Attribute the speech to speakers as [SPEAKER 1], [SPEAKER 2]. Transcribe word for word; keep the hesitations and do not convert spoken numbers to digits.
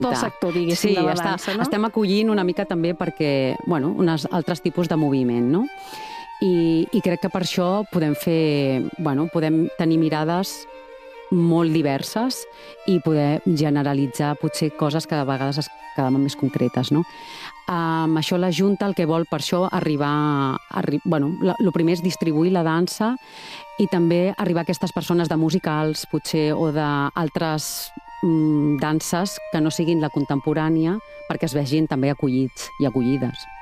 [SPEAKER 1] del sector, diguéssim, de la dansa, no?
[SPEAKER 2] Sí, estem acollint una mica també perquè, bueno, uns altres tipus de moviment, no? I, i crec que per això podem fer, bueno, podem tenir mirades molt diverses i poder generalitzar potser coses que de vegades es quedaven més concretes, no? Um, això la Junta el que vol per això arribar... Arri bueno, el primer és distribuir la dansa i també arribar a aquestes persones de musicals, potser, o d'altres mm, danses que no siguin la contemporània perquè es vegin també acollits i acollides.